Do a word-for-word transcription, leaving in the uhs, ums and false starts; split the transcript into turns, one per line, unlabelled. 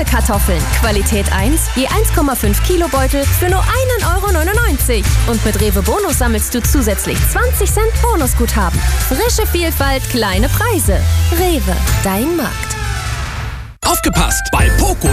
Rewe-Kartoffeln. Qualität eins, je eins Komma fünf Kilo Beutel für nur einen Euro neunundneunzig. Und mit Rewe Bonus sammelst du zusätzlich zwanzig Cent Bonusguthaben. Frische Vielfalt, kleine Preise. Rewe, dein Markt.
Aufgepasst! Bei Poco